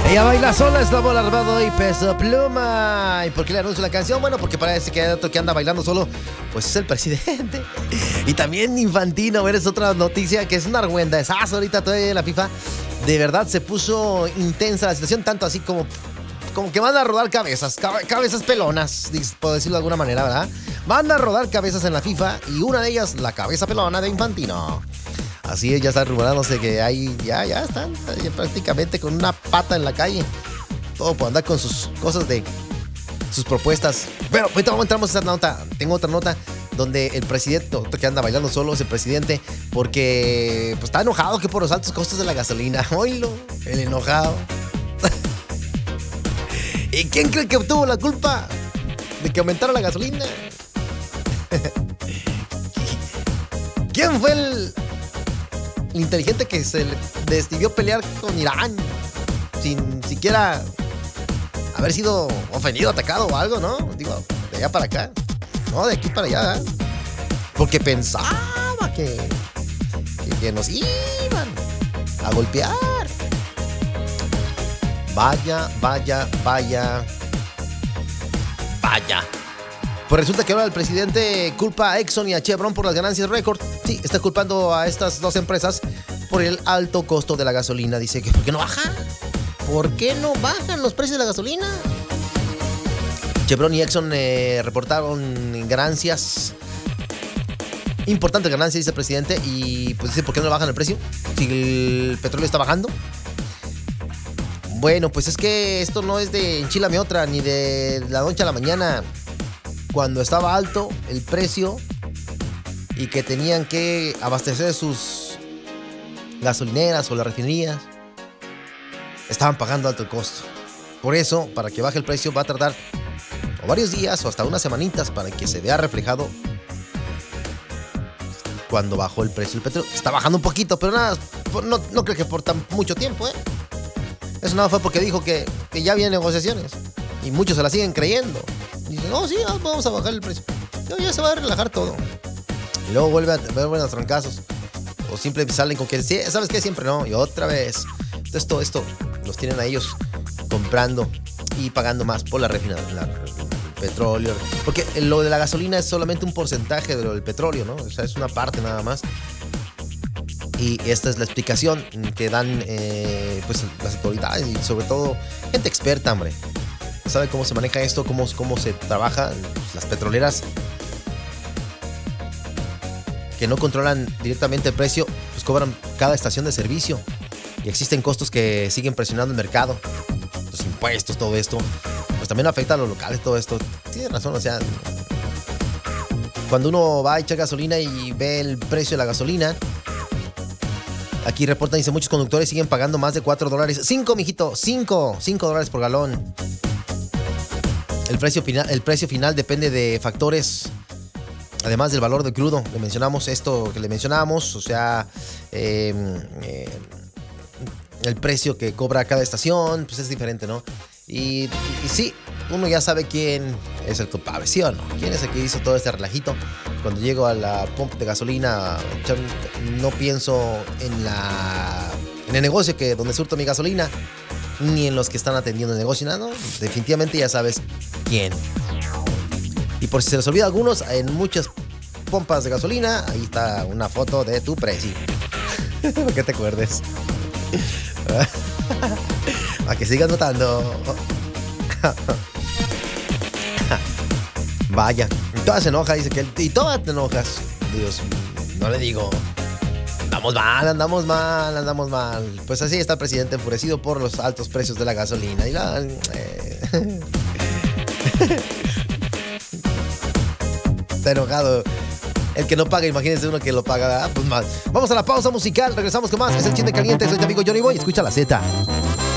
Ella baila sola, es la bola armado y Peso Pluma. ¿Y por qué le anuncio la canción? Bueno, porque parece que hay otro que anda bailando solo, pues es el presidente. Y también Infantino, eres otra noticia que es una argüenda. Es ahorita todavía en la FIFA. De verdad se puso intensa la situación, tanto así como que van a rodar cabezas pelonas, por decirlo de alguna manera, ¿verdad? Van a rodar cabezas en la FIFA y una de ellas, la cabeza pelona de Infantino. Así es, ya está rumorándose que ahí ya están prácticamente con una pata en la calle. Todo por andar con sus cosas de sus propuestas. Pero ahorita entramos a esa nota. Tengo otra nota donde el presidente, otro que anda bailando solo, es el presidente, porque pues, está enojado que por los altos costos de la gasolina. Oílo, el enojado. ¿Y quién cree que obtuvo la culpa de que aumentara la gasolina? ¿Quién fue el inteligente que se decidió pelear con Irán sin siquiera haber sido ofendido, atacado o algo, ¿no? Digo, de allá para acá. No, de aquí para allá, ¿eh? Porque pensaba que nos iban a golpear. Vaya. Pues resulta que ahora el presidente culpa a Exxon y a Chevron por las ganancias récord. Sí, está culpando a estas dos empresas por el alto costo de la gasolina. Dice que ¿por qué no bajan? ¿Por qué no bajan los precios de la gasolina? Chevron y Exxon reportaron ganancias, importantes ganancias, dice el presidente. Y pues dice, ¿por qué no bajan el precio? Si el petróleo está bajando. Bueno, pues es que esto no es de enchilame otra, ni de la noche a la mañana. Cuando estaba alto el precio y que tenían que abastecer sus gasolineras o las refinerías, estaban pagando alto el costo. Por eso, para que baje el precio va a tardar o varios días o hasta unas semanitas para que se vea reflejado cuando bajó el precio del petróleo. Está bajando un poquito, pero nada, no creo que por tan mucho tiempo, ¿eh? Eso nada fue porque dijo que ya había negociaciones y muchos se la siguen creyendo. Dicen, no, sí, vamos a bajar el precio. No, ya se va a relajar todo. Y luego vuelven a trancazos. O simplemente salen con que, sí, ¿sabes qué? Siempre no. Y otra vez. Esto los tienen a ellos comprando y pagando más por la refinación, el petróleo. Porque lo de la gasolina es solamente un porcentaje de lo del petróleo, ¿no? O sea, es una parte nada más. Y esta es la explicación que dan pues las autoridades y sobre todo gente experta, hombre. Sabe cómo se maneja esto, cómo se trabaja. Pues las petroleras que no controlan directamente el precio, pues cobran cada estación de servicio. Y existen costos que siguen presionando el mercado. Los impuestos, todo esto. Pues también afecta a los locales, todo esto. Tiene razón, o sea, cuando uno va a echar gasolina y ve el precio de la gasolina, aquí reportan, dice, muchos conductores siguen pagando más de $4. 5, mijito, 5 dólares por galón. El precio final depende de factores, además del valor del crudo. Le mencionamos esto que le mencionamos, o sea, el precio que cobra cada estación, pues es diferente, ¿no? Y sí, uno ya sabe quién es el culpable, ¿sí o no? ¿Quién es el que hizo todo este relajito? Cuando llego a la pump de gasolina, no pienso en el negocio donde surto mi gasolina, ni en los que están atendiendo el negocio, no, definitivamente ya sabes quién. Y por si se les olvida a algunos, en muchas pompas de gasolina, ahí está una foto de tu precio. Para que te acuerdes. Para que sigas notando. Vaya, y toda se enoja, dice que y todas te enojas. Dios, no le digo. Andamos mal. Pues así está el presidente enfurecido por los altos precios de la gasolina. Y está enojado. El que no paga, imagínense uno que lo paga. Pues más. Vamos a la pausa musical, regresamos con más. Es el Chisme Caliente, soy tu amigo Johnny Boy. Escucha la Z.